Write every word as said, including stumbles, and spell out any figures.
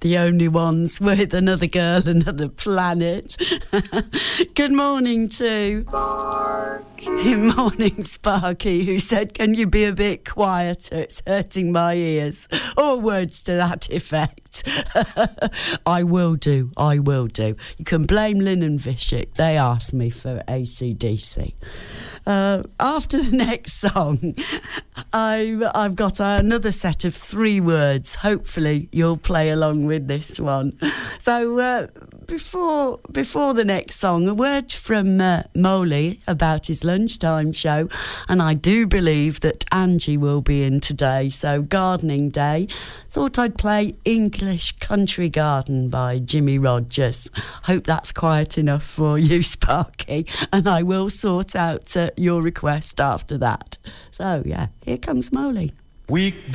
The Only Ones with Another Girl, Another Planet. Good morning to... Good morning, Sparky, who said, can you be a bit quieter? It's hurting my ears. Or words to that effect. I will do, I will do. You can blame Lynn and Vishik. They asked me for A C D C. Uh, after the next song, I've, I've got another set of three words. Hopefully you'll play along with this one. So uh, before before the next song, a word from uh, Moley about his lunchtime show. And I do believe that Angie will be in today, so gardening day. Thought I'd play English Country Garden by Jimmy Rogers. Hope that's quiet enough for you, Sparky, and I will sort out uh, your request after that. So, yeah, here comes Moley. We